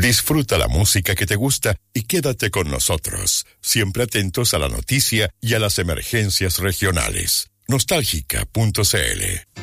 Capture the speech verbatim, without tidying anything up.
Disfruta la música que te gusta y quédate con nosotros, siempre atentos a la noticia y a las emergencias regionales. nostálgica punto c l